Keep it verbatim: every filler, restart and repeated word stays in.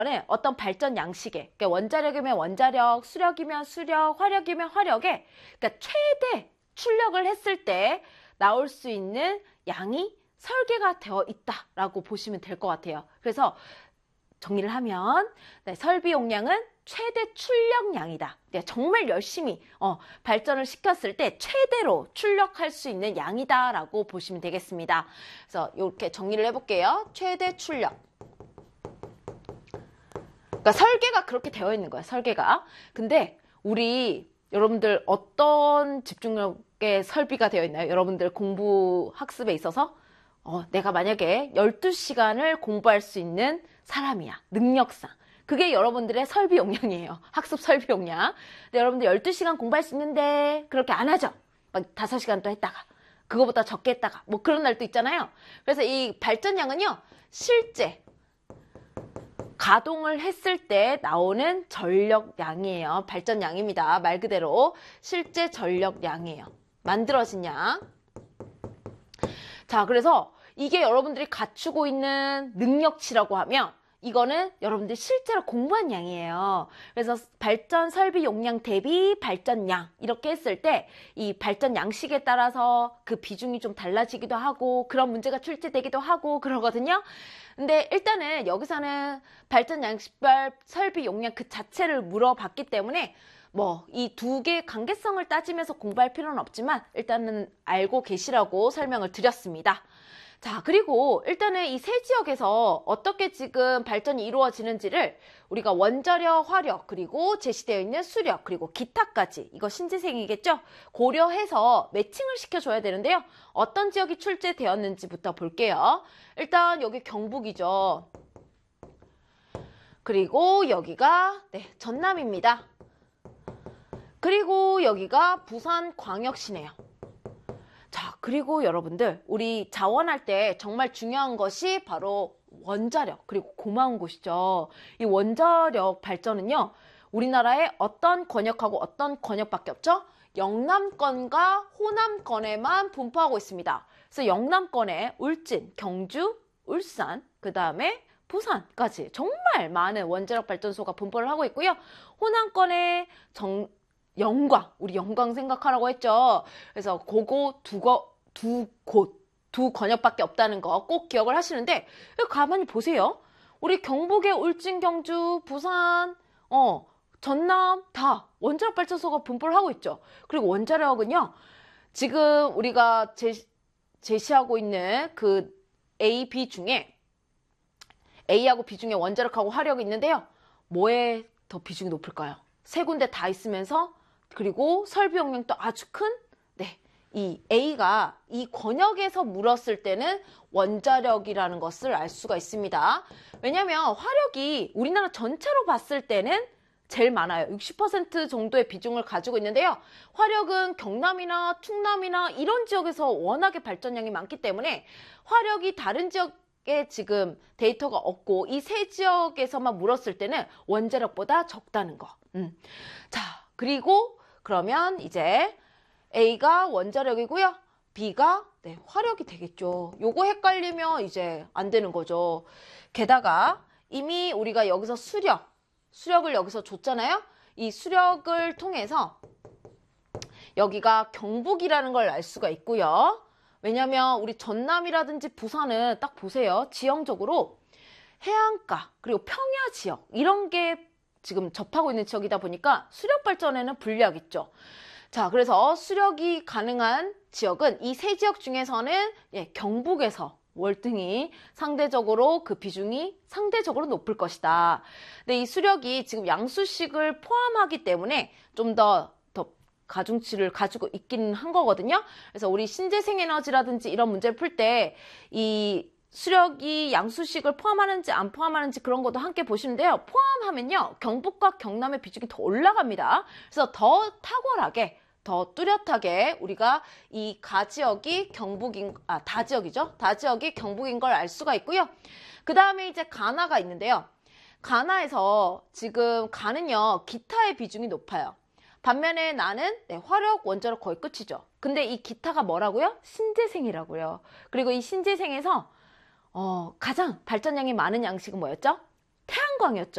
어떤 발전 양식에, 그러니까 원자력이면 원자력, 수력이면 수력, 화력이면 화력에, 그러니까 최대 출력을 했을 때 나올 수 있는 양이 설계가 되어 있다라고 보시면 될 것 같아요. 그래서 정리를 하면 네, 설비 용량은 최대 출력량이다. 네, 정말 열심히 어, 발전을 시켰을 때 최대로 출력할 수 있는 양이다라고 보시면 되겠습니다. 그래서 이렇게 정리를 해볼게요. 최대 출력. 그러니까 설계가 그렇게 되어 있는 거야, 설계가. 근데 우리 여러분들 어떤 집중력의 설비가 되어 있나요? 여러분들 공부 학습에 있어서 어, 내가 만약에 열두 시간을 공부할 수 있는 사람이야, 능력상. 그게 여러분들의 설비 용량이에요. 학습 설비 용량. 근데 여러분들 열두 시간 공부할 수 있는데 그렇게 안 하죠. 막 다섯 시간 또 했다가 그거보다 적게 했다가 뭐 그런 날도 있잖아요. 그래서 이 발전량은요, 실제 가동을 했을 때 나오는 전력량이에요. 발전량입니다. 말 그대로 실제 전력량이에요. 만들어진 양. 자, 그래서 이게 여러분들이 갖추고 있는 능력치라고 하면 이거는 여러분들이 실제로 공부한 양이에요. 그래서 발전 설비 용량 대비 발전량 이렇게 했을 때 이 발전 양식에 따라서 그 비중이 좀 달라지기도 하고 그런 문제가 출제되기도 하고 그러거든요. 근데 일단은 여기서는 발전 양식별 설비 용량 그 자체를 물어봤기 때문에 뭐 이 두 개의 관계성을 따지면서 공부할 필요는 없지만 일단은 알고 계시라고 설명을 드렸습니다. 자, 그리고 일단은 이 세 지역에서 어떻게 지금 발전이 이루어지는지를 우리가 원자력, 화력, 그리고 제시되어 있는 수력, 그리고 기타까지, 이거 신재생이겠죠? 고려해서 매칭을 시켜줘야 되는데요. 어떤 지역이 출제되었는지부터 볼게요. 일단 여기 경북이죠. 그리고 여기가 네, 전남입니다. 그리고 여기가 부산광역시네요. 자, 그리고 여러분들 우리 자원할 때 정말 중요한 것이 바로 원자력, 그리고 고마운 곳이죠. 이 원자력 발전은요, 우리나라에 어떤 권역하고 어떤 권역밖에 없죠? 영남권과 호남권에만 분포하고 있습니다. 그래서 영남권에 울진, 경주, 울산, 그 다음에 부산까지 정말 많은 원자력 발전소가 분포를 하고 있고요. 호남권에 정 영광, 우리 영광 생각하라고 했죠. 그래서 그거 두, 거, 두 곳, 두 권역밖에 없다는 거 꼭 기억을 하시는데, 가만히 보세요. 우리 경북의 울진, 경주, 부산, 어, 전남 다 원자력 발전소가 분포를 하고 있죠. 그리고 원자력은요, 지금 우리가 제시, 제시하고 있는 그 A, B 중에 A하고 B 중에 원자력하고 화력이 있는데요. 뭐에 더 비중이 높을까요? 세 군데 다 있으면서 그리고 설비 용량도 아주 큰, 네, 이 A가 이 권역에서 물었을 때는 원자력이라는 것을 알 수가 있습니다. 왜냐하면 화력이 우리나라 전체로 봤을 때는 제일 많아요. 육십 퍼센트 정도의 비중을 가지고 있는데요. 화력은 경남이나 충남이나 이런 지역에서 워낙에 발전량이 많기 때문에 화력이 다른 지역에 지금 데이터가 없고 이 세 지역에서만 물었을 때는 원자력보다 적다는 거. 음. 자, 그리고 그러면 이제 A가 원자력이고요. B가 네, 화력이 되겠죠. 요거 헷갈리면 이제 안 되는 거죠. 게다가 이미 우리가 여기서 수력, 수력을 여기서 줬잖아요. 이 수력을 통해서 여기가 경북이라는 걸 알 수가 있고요. 왜냐면 우리 전남이라든지 부산은 딱 보세요. 지형적으로 해안가 그리고 평야 지역 이런 게 지금 접하고 있는 지역이다 보니까 수력 발전에는 불리하겠죠. 자, 그래서 수력이 가능한 지역은 이 세 지역 중에서는 예, 경북에서 월등히 상대적으로 그 비중이 상대적으로 높을 것이다. 근데 이 수력이 지금 양수식을 포함하기 때문에 좀 더 더 가중치를 가지고 있긴 한 거거든요. 그래서 우리 신재생 에너지라든지 이런 문제를 풀 때 이 수력이 양수식을 포함하는지 안 포함하는지 그런 것도 함께 보시는데요. 포함하면요, 경북과 경남의 비중이 더 올라갑니다. 그래서 더 탁월하게, 더 뚜렷하게 우리가 이 가지역이 경북인, 아, 다지역이죠. 다지역이 경북인 걸 알 수가 있고요. 그 다음에 이제 가나가 있는데요. 가나에서 지금 가는요, 기타의 비중이 높아요. 반면에 나는 네, 화력, 원자력 거의 끝이죠. 근데 이 기타가 뭐라고요? 신재생이라고요. 그리고 이 신재생에서 어, 가장 발전량이 많은 양식은 뭐였죠? 태양광이었죠.